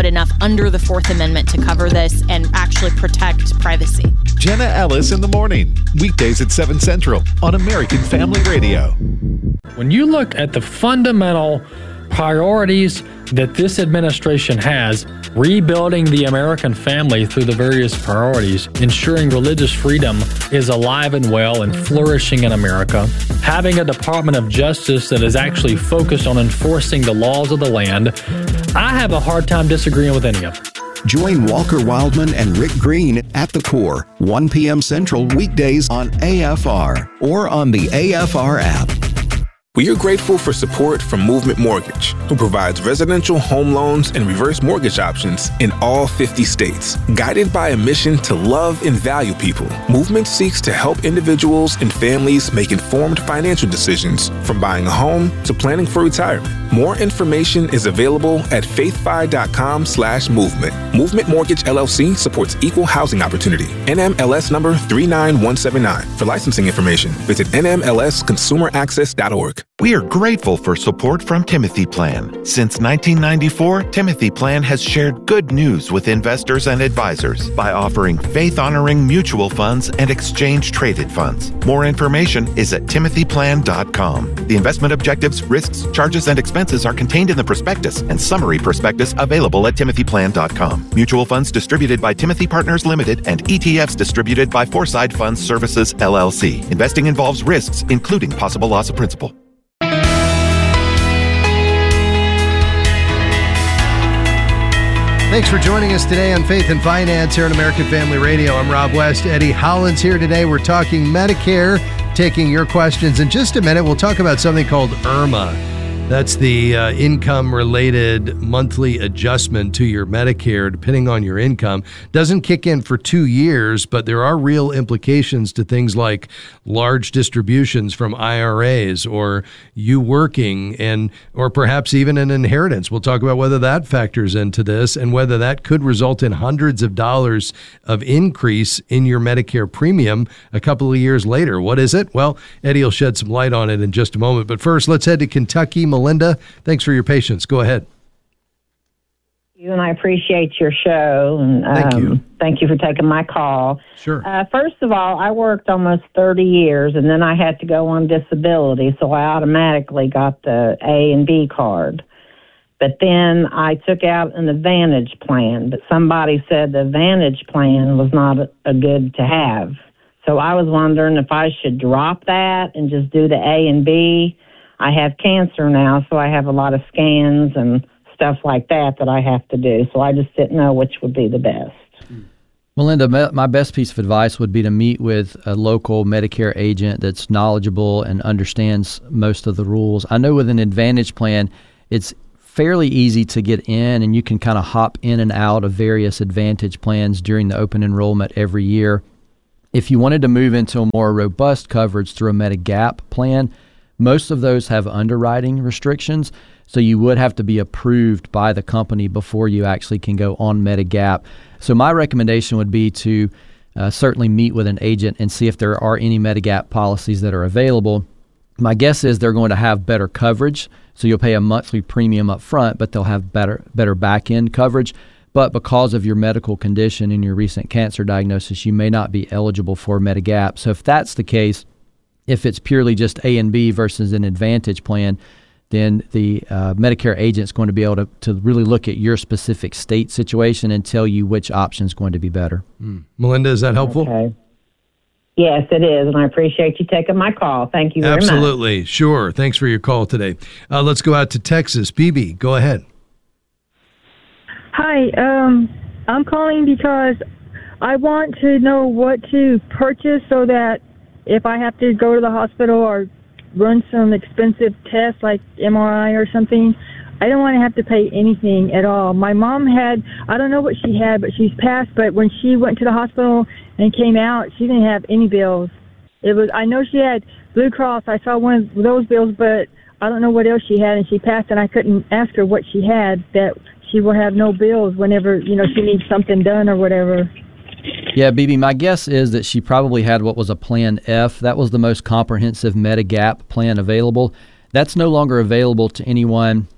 put enough under the Fourth Amendment to cover this and actually protect privacy. Jenna Ellis in the morning, weekdays at 7 Central on American Family Radio. When you look at the fundamental priorities that this administration has, rebuilding the American family through the various priorities, ensuring religious freedom is alive and well and flourishing in America, having a Department of Justice that is actually focused on enforcing the laws of the land, I have a hard time disagreeing with any of them. Join Walker Wildman and Rick Green at the Core, 1 p.m. Central weekdays on AFR or on the AFR app. We are grateful for support from Movement Mortgage, who provides residential home loans and reverse mortgage options in all 50 states. Guided by a mission to love and value people, Movement seeks to help individuals and families make informed financial decisions, from buying a home to planning for retirement. More information is available at faithfi.com/movement. Movement Mortgage LLC supports equal housing opportunity. NMLS number 39179. For licensing information, visit nmlsconsumeraccess.org. We are grateful for support from Timothy Plan. Since 1994, Timothy Plan has shared good news with investors and advisors by offering faith-honoring mutual funds and exchange-traded funds. More information is at timothyplan.com. The investment objectives, risks, charges, and expenses are contained in the prospectus and summary prospectus available at timothyplan.com. Mutual funds distributed by Timothy Partners Limited and ETFs distributed by Foreside Funds Services, LLC. Investing involves risks, including possible loss of principal. Thanks for joining us today on Faith and Finance here on American Family Radio. I'm Rob West. Eddie Hollins here today. We're talking Medicare, taking your questions. In just a minute, we'll talk about something called IRMAA. That's the income-related monthly adjustment to your Medicare, depending on your income. Doesn't kick in for 2 years, but there are real implications to things like large distributions from IRAs or you working or perhaps even an inheritance. We'll talk about whether that factors into this and whether that could result in hundreds of dollars of increase in your Medicare premium a couple of years later. What is it? Well, Eddie will shed some light on it in just a moment. But first, let's head to Kentucky. Melinda, thanks for your patience. Go ahead. And I appreciate your show. And Thank you. Thank you for taking my call. Sure. First of all, I worked almost 30 years, and then I had to go on disability, so I automatically got the A and B card. But then I took out an Advantage plan, but somebody said the Advantage plan was not a good to have. So I was wondering if I should drop that and just do the A and B. I have cancer now, so I have a lot of scans and stuff like that I have to do. So I just didn't know which would be the best. Melinda, my best piece of advice would be to meet with a local Medicare agent that's knowledgeable and understands most of the rules. I know with an Advantage plan, it's fairly easy to get in, and you can kind of hop in and out of various Advantage plans during the open enrollment every year. If you wanted to move into a more robust coverage through a Medigap plan, most of those have underwriting restrictions, so you would have to be approved by the company before you actually can go on Medigap. So my recommendation would be to certainly meet with an agent and see if there are any Medigap policies that are available. My guess is they're going to have better coverage, so you'll pay a monthly premium up front, but they'll have better back-end coverage. But because of your medical condition and your recent cancer diagnosis, you may not be eligible for Medigap. So if that's the case, if it's purely just A and B versus an Advantage plan, then the Medicare agent is going to be able to really look at your specific state situation and tell you which option is going to be better. Melinda, is that helpful? Okay. Yes, it is, and I appreciate you taking my call. Thank you very much. Absolutely. Sure. Thanks for your call today. Let's go out to Texas. BB, go ahead. Hi, I'm calling because I want to know what to purchase so that if I have to go to the hospital or run some expensive tests like MRI or something, I don't want to have to pay anything at all. My mom had, I don't know what she had, but she's passed, but when she went to the hospital and came out, she didn't have any bills. I know she had Blue Cross. I saw one of those bills, but I don't know what else she had, and she passed, and I couldn't ask her what she had, that she will have no bills whenever, she needs something done or whatever. Yeah, BB, my guess is that she probably had what was a Plan F. That was the most comprehensive Medigap plan available. That's no longer available to anyone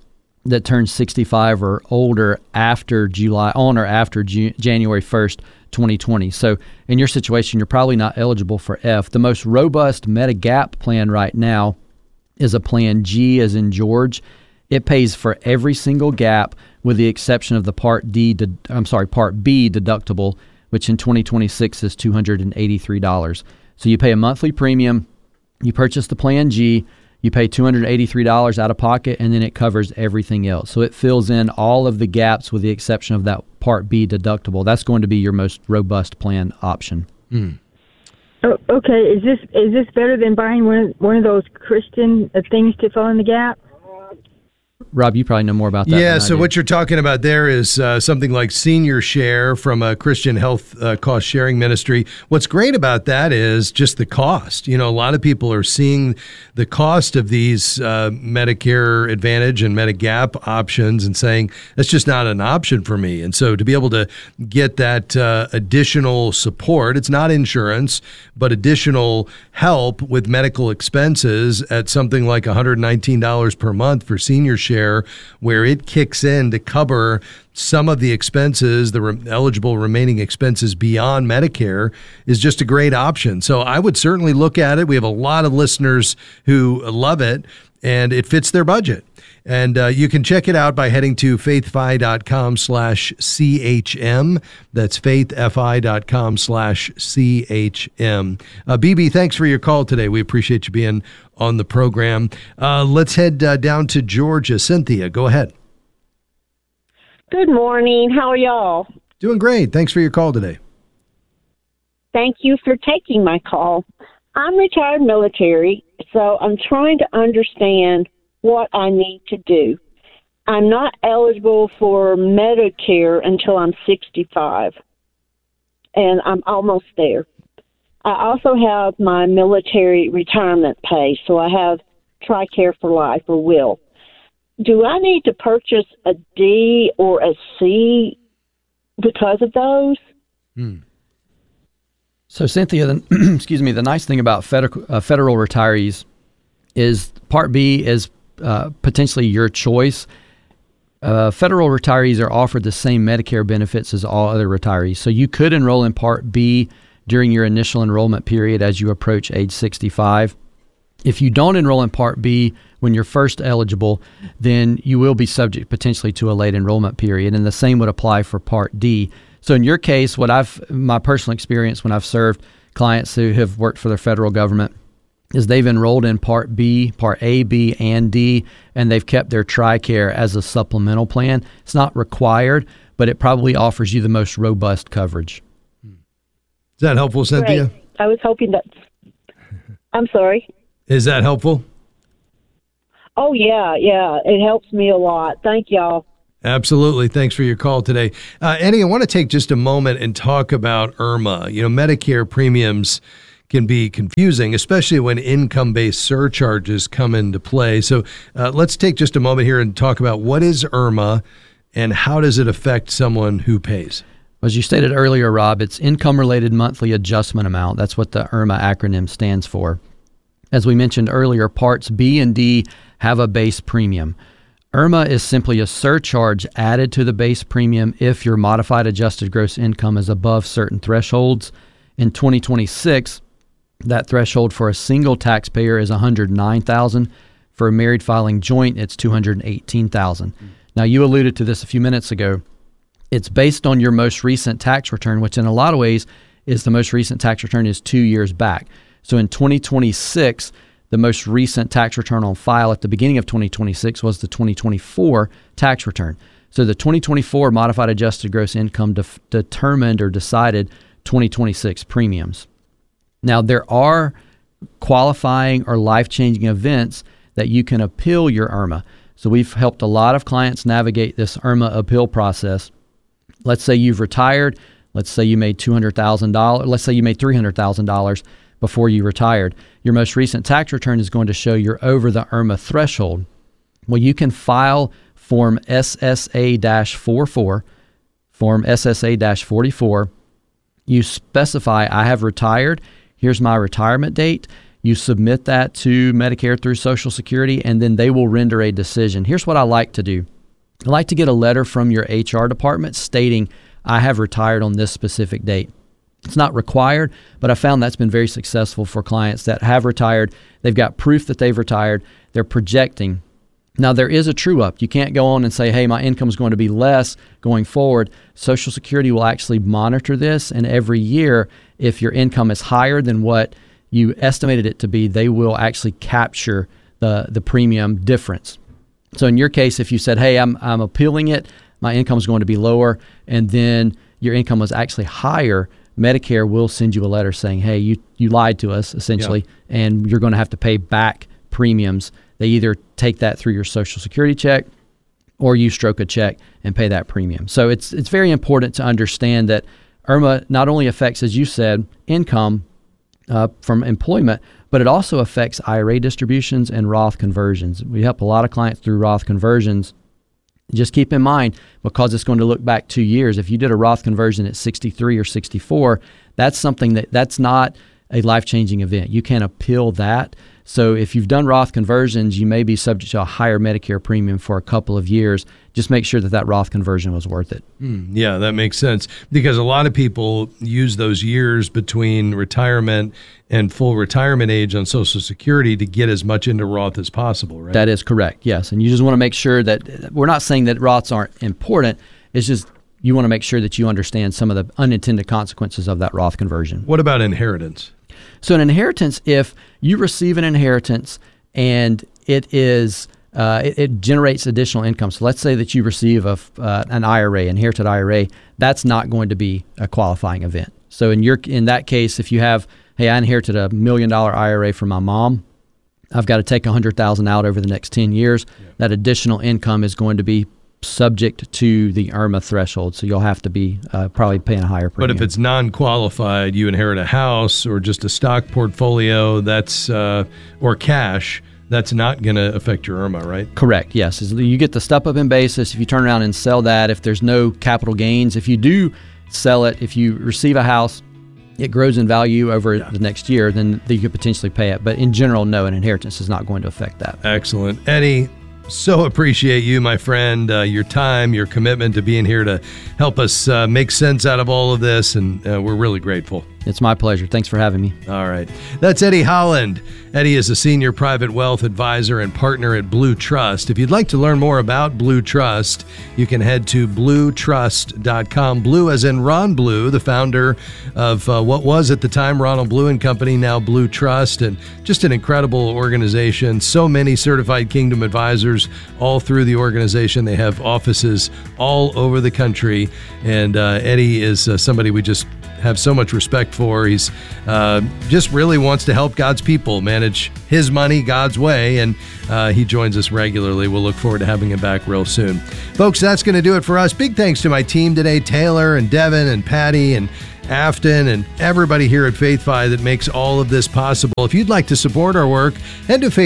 that turns 65 or older after January 1st, 2020. So in your situation, you're probably not eligible for F. The most robust Medigap plan right now is a plan G as in George. It pays for every single gap with the exception of the Part B deductible, which in 2026 is $283. So you pay a monthly premium, you purchase the plan G, you pay $283 out of pocket, and then it covers everything else. So it fills in all of the gaps with the exception of that Part B deductible. That's going to be your most robust plan option. Oh, okay, is this better than buying one of those Christian things to fill in the gap? Rob, you probably know more about that. Yeah, so what you're talking about there is something like Senior Share from a Christian health cost sharing ministry. What's great about that is just the cost. You know, a lot of people are seeing the cost of these Medicare Advantage and Medigap options and saying, that's just not an option for me. And so to be able to get that additional support, it's not insurance, but additional help with medical expenses at something like $119 per month for Senior Share, where it kicks in to cover some of the expenses, the eligible remaining expenses beyond Medicare, is just a great option. So I would certainly look at it. We have a lot of listeners who love it, and it fits their budget. And you can check it out by heading to faithfi.com/CHM. That's faithfi.com/CHM. BB, thanks for your call today. We appreciate you being on the program. Let's head down to Georgia. Cynthia, go ahead. Good morning. How are y'all? Doing great. Thanks for your call today. Thank you for taking my call. I'm retired military, so I'm trying to understand what I need to do. I'm not eligible for Medicare until I'm 65, and I'm almost there. I also have my military retirement pay, so I have TRICARE for Life, or WIL. Do I need to purchase a D or a C because of those? So, Cynthia, the nice thing about federal retirees is Part B is potentially your choice. Federal retirees are offered the same Medicare benefits as all other retirees. So you could enroll in Part B during your initial enrollment period as you approach age 65. If you don't enroll in Part B when you're first eligible, then you will be subject potentially to a late enrollment period, and the same would apply for Part D. So in your case, my personal experience when I've served clients who have worked for the federal government is they've enrolled in Part B, Part A, B, and D, and they've kept their TRICARE as a supplemental plan. It's not required, but it probably offers you the most robust coverage. Is that helpful, Cynthia? Great. I was hoping that. I'm sorry. Is that helpful? Oh, yeah. It helps me a lot. Thank y'all. Absolutely. Thanks for your call today. Eddie, I want to take just a moment and talk about IRMA. You know, Medicare premiums can be confusing, especially when income-based surcharges come into play. So let's take just a moment here and talk about what is IRMA and how does it affect someone who pays? As you stated earlier, Rob, it's Income-Related Monthly Adjustment Amount. That's what the IRMA acronym stands for. As we mentioned earlier, Parts B and D have a base premium. IRMA is simply a surcharge added to the base premium if your modified adjusted gross income is above certain thresholds. In 2026, that threshold for a single taxpayer is $109,000. For a married filing joint, it's $218,000. Now, you alluded to this a few minutes ago. It's based on your most recent tax return, which in a lot of ways is the most recent tax return is 2 years back. So in 2026, the most recent tax return on file at the beginning of 2026 was the 2024 tax return. So the 2024 modified adjusted gross income determined or decided 2026 premiums. Now, there are qualifying or life-changing events that you can appeal your IRMA. So we've helped a lot of clients navigate this IRMA appeal process. Let's say you've retired. Let's say you made $200,000. Let's say you made $300,000 before you retired. Your most recent tax return is going to show you're over the IRMA threshold. Well, you can file Form SSA-44, Form SSA-44. You specify, I have retired. Here's my retirement date. You submit that to Medicare through Social Security, and then they will render a decision. Here's what I like to do. I like to get a letter from your HR department stating, I have retired on this specific date. It's not required, but I found that's been very successful for clients that have retired. They've got proof that they've retired. They're projecting. Now, there is a true-up. You can't go on and say, hey, my income is going to be less going forward. Social Security will actually monitor this, and every year, if your income is higher than what you estimated it to be, they will actually capture the premium difference. So in your case, if you said, hey, I'm appealing it, my income is going to be lower, and then your income was actually higher, Medicare will send you a letter saying, hey, you lied to us, essentially, and you're going to have to pay back premiums. They either take that through your Social Security check or you stroke a check and pay that premium. So it's very important to understand that IRMA not only affects, as you said, income from employment, but it also affects IRA distributions and Roth conversions. We help a lot of clients through Roth conversions. Just keep in mind, because it's going to look back 2 years, if you did a Roth conversion at 63 or 64, that's something that's not a life-changing event. You can appeal that. So if you've done Roth conversions, you may be subject to a higher Medicare premium for a couple of years. Just make sure that Roth conversion was worth it. Yeah, that makes sense, because a lot of people use those years between retirement and full retirement age on Social Security to get as much into Roth as possible, right? That is correct, yes. And you just want to make sure that we're not saying that Roths aren't important. It's just you want to make sure that you understand some of the unintended consequences of that Roth conversion. What about inheritance? So an inheritance, if you receive an inheritance and it is it generates additional income. So let's say that you receive an IRA, inherited IRA, that's not going to be a qualifying event. So in that case, if you have, hey, I inherited $1 million IRA from my mom, I've got to take $100,000 out over the next 10 years. Yeah. That additional income is going to be subject to the IRMA threshold, so you'll have to be probably paying a higher premium. But if it's non-qualified, you inherit a house or just a stock portfolio, that's or cash, that's not going to affect your IRMA, right? Correct, yes. You get the step-up in basis. If you turn around and sell that, if there's no capital gains, if you do sell it, if you receive a house, it grows in value over the next year, then you could potentially pay it. But in general, no, an inheritance is not going to affect that. Excellent. Eddie, so appreciate you, my friend, your time, your commitment to being here to help us make sense out of all of this, and we're really grateful. It's my pleasure. Thanks for having me. All right. That's Eddie Holland. Eddie is a senior private wealth advisor and partner at Blue Trust. If you'd like to learn more about Blue Trust, you can head to bluetrust.com. Blue as in Ron Blue, the founder of what was at the time Ronald Blue and Company, now Blue Trust, and just an incredible organization. So many certified Kingdom advisors all through the organization. They have offices all over the country, and Eddie is somebody we just have so much respect for. He's just really wants to help God's people manage his money God's way, and he joins us regularly. We'll look forward to having him back real soon. Folks, that's going to do it for us. Big thanks to my team today, Taylor and Devin and Patty and Afton and everybody here at FaithFi that makes all of this possible. If you'd like to support our work, head to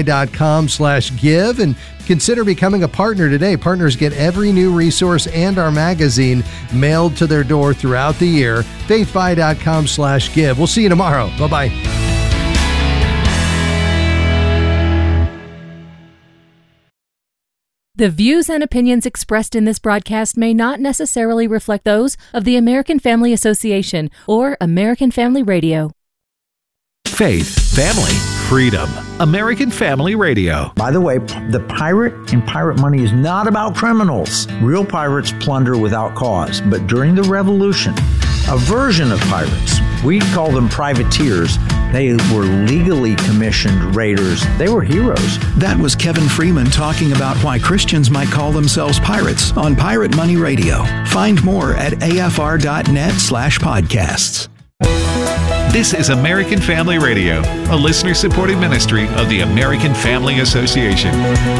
faithfi.com/give and consider becoming a partner today. Partners get every new resource and our magazine mailed to their door throughout the year. faithfi.com/give. We'll see you tomorrow. Bye-bye. The views and opinions expressed in this broadcast may not necessarily reflect those of the American Family Association or American Family Radio. Faith, family, freedom. American Family Radio. By the way, the pirate in Pirate Money is not about criminals. Real pirates plunder without cause. But during the Revolution, a version of pirates, we call them privateers. They were legally commissioned raiders. They were heroes. That was Kevin Freeman talking about why Christians might call themselves pirates on Pirate Money Radio. Find more at afr.net/podcasts. This is American Family Radio, a listener-supported ministry of the American Family Association.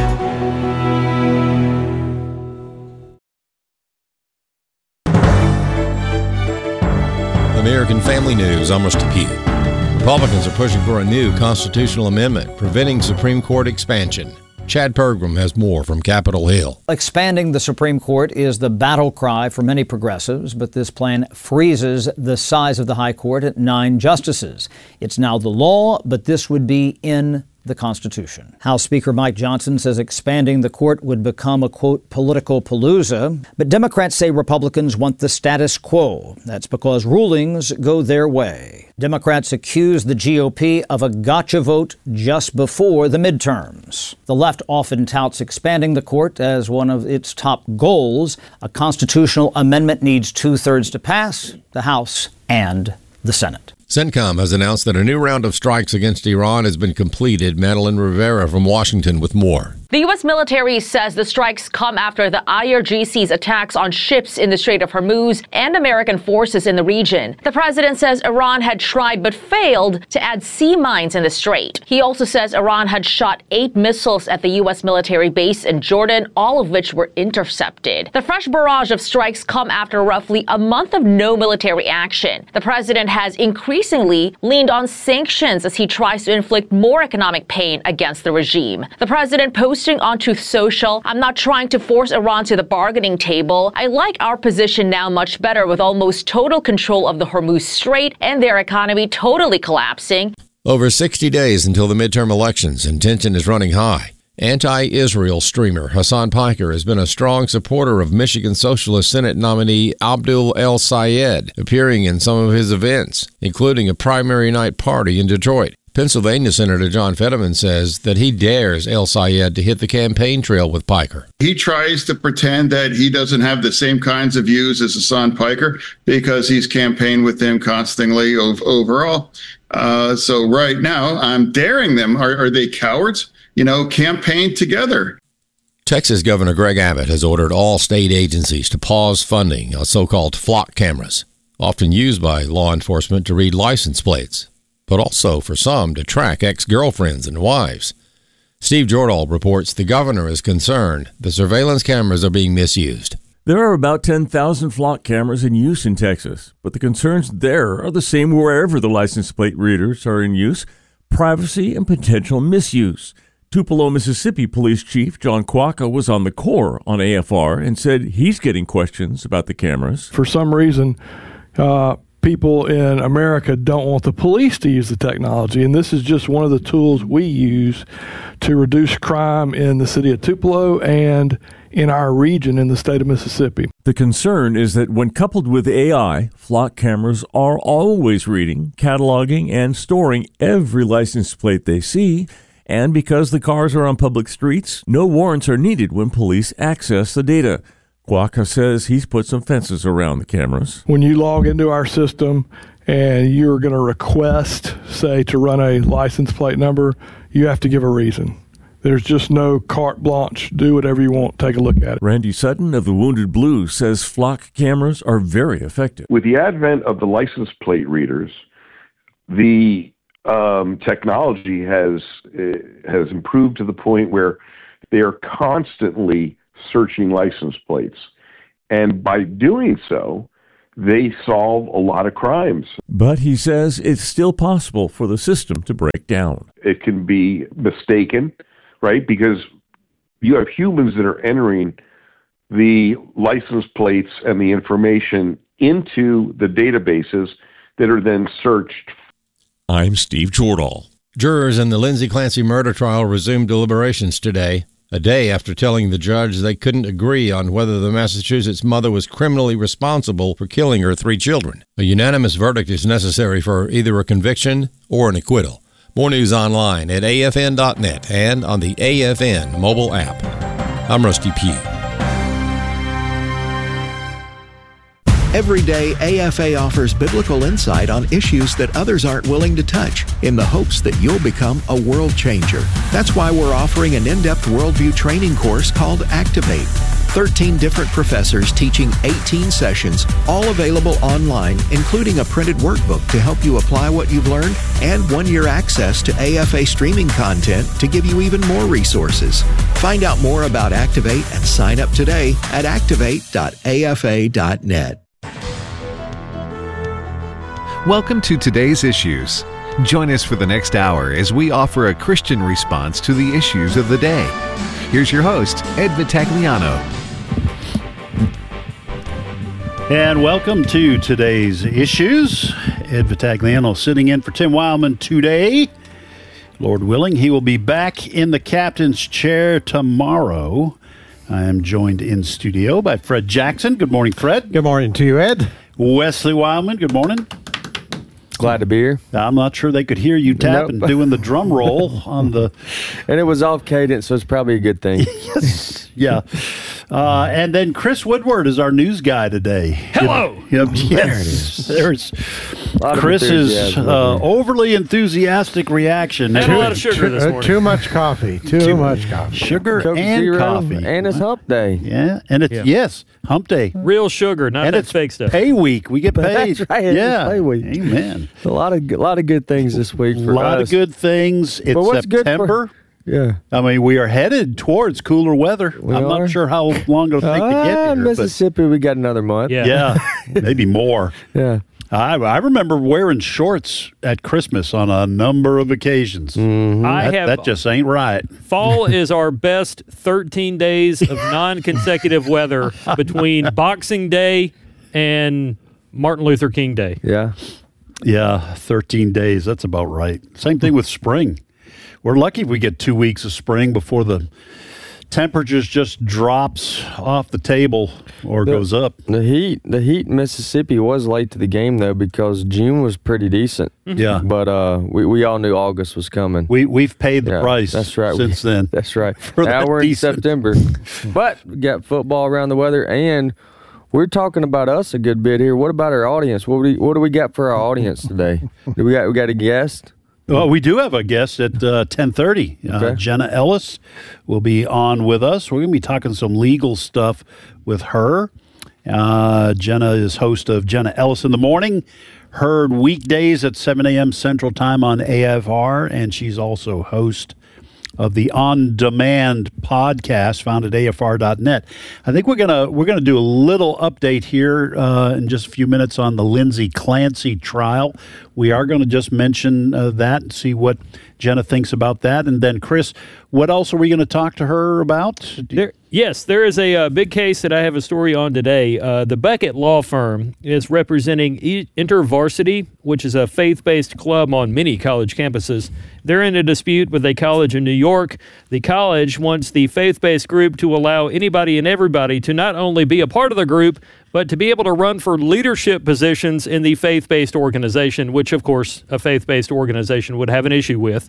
American Family News, I'm Rusty Pugh. Republicans are pushing for a new constitutional amendment preventing Supreme Court expansion. Chad Pergram has more from Capitol Hill. Expanding the Supreme Court is the battle cry for many progressives, but this plan freezes the size of the High Court at 9 justices. It's now the law, but this would be in the Constitution. House Speaker Mike Johnson says expanding the court would become a, quote, political palooza. But Democrats say Republicans want the status quo. That's because rulings go their way. Democrats accuse the GOP of a gotcha vote just before the midterms. The left often touts expanding the court as one of its top goals. A constitutional amendment needs 2/3 to pass, the House and the Senate. CENTCOM has announced that a new round of strikes against Iran has been completed. Madeline Rivera from Washington with more. The U.S. military says the strikes come after the IRGC's attacks on ships in the Strait of Hormuz and American forces in the region. The president says Iran had tried but failed to add sea mines in the strait. He also says Iran had shot 8 missiles at the U.S. military base in Jordan, all of which were intercepted. The fresh barrage of strikes come after roughly a month of no military action. The president has increasingly leaned on sanctions as he tries to inflict more economic pain against the regime. The president posted on Truth Social, "I'm not trying to force Iran to the bargaining table. I like our position now much better with almost total control of the Hormuz Strait and their economy totally collapsing." Over 60 days until the midterm elections, and tension is running high. Anti-Israel streamer Hassan Piker has been a strong supporter of Michigan Socialist Senate nominee Abdul El-Sayed, appearing in some of his events, including a primary night party in Detroit. Pennsylvania Senator John Fetterman says that he dares El-Sayed to hit the campaign trail with Piker. He tries to pretend that he doesn't have the same kinds of views as Hassan Piker because he's campaigned with him constantly overall. So right now, I'm daring them. Are they cowards? Campaign together. Texas Governor Greg Abbott has ordered all state agencies to pause funding of so-called flock cameras, often used by law enforcement to read license plates, but also for some to track ex-girlfriends and wives. Steve Jordahl reports the governor is concerned the surveillance cameras are being misused. There are about 10,000 flock cameras in use in Texas, but the concerns there are the same wherever the license plate readers are in use: privacy and potential misuse. Tupelo, Mississippi Police Chief John Quaka was on the Core on AFR and said he's getting questions about the cameras. For some reason, people in America don't want the police to use the technology, and this is just one of the tools we use to reduce crime in the city of Tupelo and in our region in the state of Mississippi. The concern is that when coupled with AI, flock cameras are always reading, cataloging, and storing every license plate they see. And because the cars are on public streets, no warrants are needed when police access the data. Quaka says he's put some fences around the cameras. When you log into our system and you're going to request, say, to run a license plate number, you have to give a reason. There's just no carte blanche. Do whatever you want. Take a look at it. Randy Sutton of the Wounded Blue says flock cameras are very effective. With the advent of the license plate readers, the technology has improved to the point where they are constantly searching license plates. And by doing so, they solve a lot of crimes. But he says it's still possible for the system to break down. It can be mistaken, right? Because you have humans that are entering the license plates and the information into the databases that are then searched. I'm Steve Jordahl. Jurors in the Lindsay Clancy murder trial resumed deliberations today, a day after telling the judge they couldn't agree on whether the Massachusetts mother was criminally responsible for killing her 3 children. A unanimous verdict is necessary for either a conviction or an acquittal. More news online at afn.net and on the AFN mobile app. I'm Rusty Pugh. Every day, AFA offers biblical insight on issues that others aren't willing to touch in the hopes that you'll become a world changer. That's why we're offering an in-depth worldview training course called Activate. 13 different professors teaching 18 sessions, all available online, including a printed workbook to help you apply what you've learned and 1-year access to AFA streaming content to give you even more resources. Find out more about Activate and sign up today at activate.afa.net. Welcome to Today's Issues. Join us for the next hour as we offer a Christian response to the issues of the day. Here's your host, Ed Vitagliano. And welcome to Today's Issues. Ed Vitagliano sitting in for Tim Wildman today. Lord willing, he will be back in the captain's chair tomorrow. I am joined in studio by Fred Jackson. Good morning, Fred. Good morning to you, Ed. Wesley Wildman. Good morning. Glad to be here. I'm not sure they could hear you tapping, doing the drum roll on the... And it was off cadence, so it's probably a good thing. Yes. Yeah. And then Chris Woodward is our news guy today. Hello. Yes. There's Chris's overly enthusiastic reaction. Had a lot of sugar this morning. Too much coffee. Too much coffee. Sugar Coke and Zero, coffee. And it's hump day. Yeah. And it's, yes, hump day. Real sugar, not and that it's fake stuff. Pay week. We get paid. That's right. Yeah. Pay week. Amen. A lot of good things this week for us. A lot of good things. It's But what's September. Yeah. I mean, we are headed towards cooler weather. I'm not sure how long it'll take to get here. Mississippi, we got another month. Yeah, maybe more. Yeah. I remember wearing shorts at Christmas on a number of occasions. Mm-hmm. That just ain't right. Fall is our best 13 days of non-consecutive weather between Boxing Day and Martin Luther King Day. Yeah. Yeah, 13 days. That's about right. Same thing with spring. We're lucky if we get 2 weeks of spring before the temperatures just drops off the table or goes up. The heat in Mississippi was late to the game, though, because June was pretty decent. Yeah. But we all knew August was coming. We've paid the price that's right. since then. That's right. For now that we're in decent. September. But we got football around the weather, and we're talking about us a good bit here. What about our audience? What do we got for our audience today? We got a guest? Well, we do have a guest at 10:30. Okay. Jenna Ellis will be on with us. We're going to be talking some legal stuff with her. Jenna is host of Jenna Ellis in the Morning, heard weekdays at 7 a.m. Central Time on AFR, and she's also host of the On Demand podcast found at afr.net. I think we're gonna do a little update here in just a few minutes on the Lindsay Clancy trial. We are going to just mention that and see what Jenna thinks about that. And then, Chris, what else are we going to talk to her about? Yes, there is a big case that I have a story on today. The Beckett Law Firm is representing InterVarsity, which is a faith-based club on many college campuses. They're in a dispute with a college in New York. The college wants the faith-based group to allow anybody and everybody to not only be a part of the group, but to be able to run for leadership positions in the faith-based organization, which, of course, a faith-based organization would have an issue with.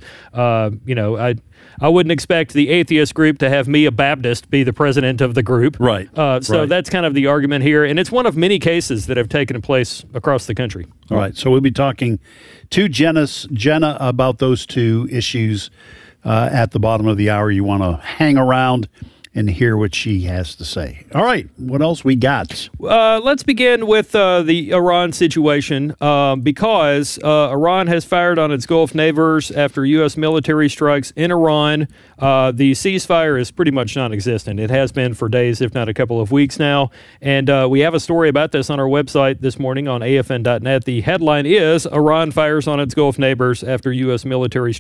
I wouldn't expect the atheist group to have me, a Baptist, be the president of the group. Right. So that's kind of the argument here, and it's one of many cases that have taken place across the country. All right. So we'll be talking to Jenna about those two issues at the bottom of the hour. You want to hang around and hear what she has to say. All right, what else we got? Let's begin with the Iran situation because Iran has fired on its Gulf neighbors after U.S. military strikes in Iran. The ceasefire is pretty much non-existent. It has been for days, if not a couple of weeks now. And we have a story about this on our website this morning on afn.net. The headline is, Iran fires on its Gulf neighbors after U.S. military